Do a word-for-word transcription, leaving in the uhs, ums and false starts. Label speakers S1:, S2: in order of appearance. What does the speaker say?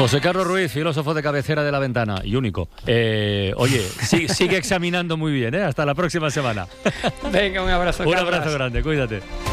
S1: José Carlos Ruiz, filósofo de cabecera de La Ventana y único. Eh, oye, sigue, sigue examinando muy bien, ¿eh? Hasta la próxima semana.
S2: Venga, un abrazo.
S1: Un abrazo grande, cuídate.